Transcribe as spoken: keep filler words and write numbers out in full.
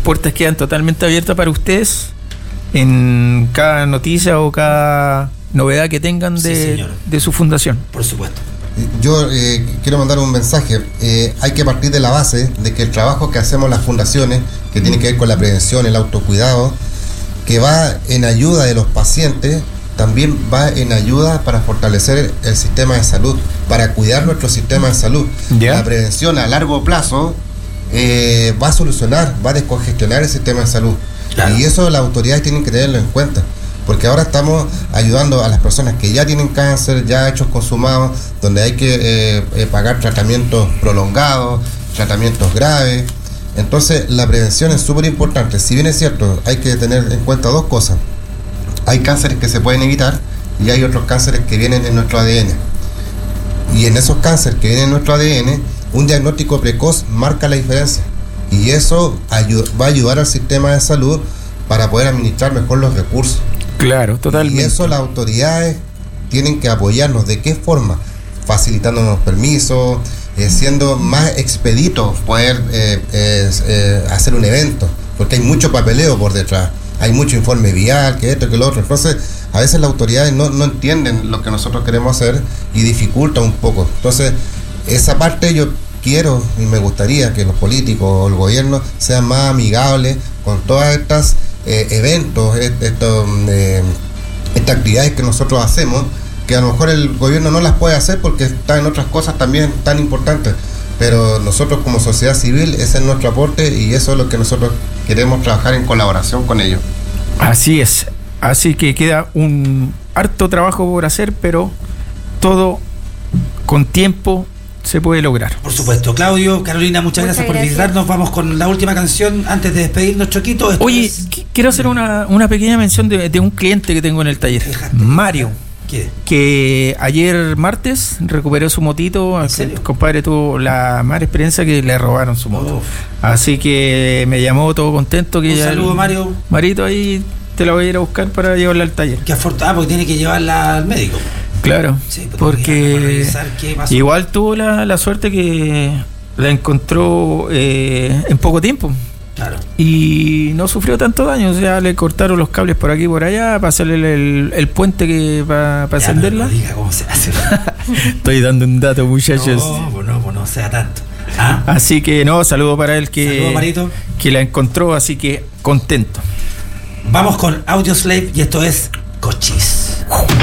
puertas quedan totalmente abiertas para ustedes en cada noticia o cada novedad que tengan de, sí, de su fundación. Por supuesto. Yo eh, quiero mandar un mensaje. Eh, hay que partir de la base de que el trabajo que hacemos las fundaciones, que tiene que ver con la prevención, el autocuidado, que va en ayuda de los pacientes, también va en ayuda para fortalecer el sistema de salud, para cuidar nuestro sistema de salud. ¿Ya? La prevención a largo plazo eh, va a solucionar, va a descongestionar el sistema de salud. Claro. Y eso las autoridades tienen que tenerlo en cuenta, porque ahora estamos ayudando a las personas que ya tienen cáncer, ya hechos consumados, donde hay que eh, eh, pagar tratamientos prolongados, tratamientos graves. Entonces la prevención es súper importante. Si bien es cierto, hay que tener en cuenta dos cosas. Hay cánceres que se pueden evitar y hay otros cánceres que vienen en nuestro A D N. Y en esos cánceres que vienen en nuestro A D N, un diagnóstico precoz marca la diferencia. Y eso ayu- va a ayudar al sistema de salud para poder administrar mejor los recursos. Claro, totalmente. Y eso las autoridades tienen que apoyarnos. ¿De qué forma? Facilitándonos permisos, eh, siendo más expeditos poder eh, eh, eh, hacer un evento, porque hay mucho papeleo por detrás, hay mucho informe vial, que esto, que lo otro. Entonces, a veces las autoridades no, no entienden lo que nosotros queremos hacer y dificulta un poco. Entonces, esa parte yo quiero y me gustaría que los políticos o el gobierno sean más amigables con todas estas eh, eventos, estos, eh, estas actividades que nosotros hacemos, que a lo mejor el gobierno no las puede hacer porque está en otras cosas también tan importantes, pero nosotros como sociedad civil ese es nuestro aporte y eso es lo que nosotros queremos trabajar en colaboración con ellos. Así es, así que queda un harto trabajo por hacer, pero todo con tiempo se puede lograr. Por supuesto. Claudio, Carolina, muchas, muchas gracias por gracias. visitarnos. Vamos con la última canción antes de despedirnos, Choquito. Esto Oye, es... quiero hacer una, una pequeña mención de, de un cliente que tengo en el taller. Fíjate. Mario. ¿Qué? Que ayer martes recuperó su motito. El compadre tuvo la mala experiencia que le robaron su moto. Uf. Así que me llamó todo contento. Que un ya saludo, el, Mario. Marito, ahí te la voy a ir a buscar para llevarla al taller. Qué afortunado, porque tiene que llevarla al médico. Claro, sí, porque igual tuvo la, la suerte que la encontró eh, en poco tiempo. Claro. Y no sufrió tanto daño, o sea, le cortaron los cables por aquí y por allá para hacerle el, el, el puente que para pa encenderla. No diga cómo se hace. Estoy dando un dato, muchachos. No, pues no, pues no sea tanto. ¿Ah? Así que no, saludo para él que, saludo, Marito, que la encontró, así que contento. Vamos con Audioslave y esto es Cochis.